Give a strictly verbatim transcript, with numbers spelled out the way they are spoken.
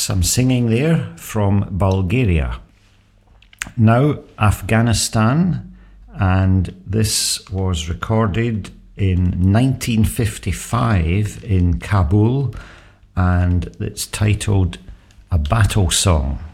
some singing there from Bulgaria. Now Afghanistan, and this was recorded in nineteen fifty-five in Kabul, and it's titled A Battle Song.